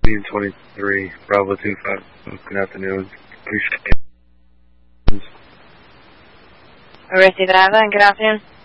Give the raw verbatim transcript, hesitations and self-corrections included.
Indian twenty-three, Bravo two five. Good afternoon. Appreciate it. Arrested driver, good afternoon.